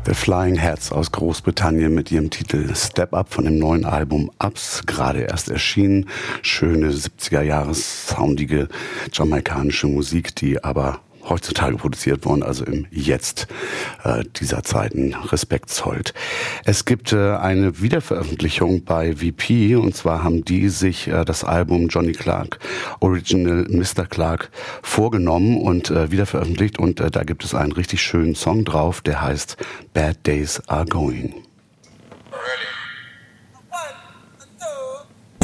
The Flying Hats aus Großbritannien mit ihrem Titel Step Up von dem neuen Album Ups, gerade erst erschienen. Schöne 70er-Jahres-soundige jamaikanische Musik, die aber heutzutage produziert worden, also im Jetzt dieser Zeiten Respekt zollt. Es gibt eine Wiederveröffentlichung bei VP, und zwar haben die sich das Album Johnny Clark Original Mr. Clark vorgenommen und wiederveröffentlicht, und da gibt es einen richtig schönen Song drauf, der heißt Bad Days Are Going.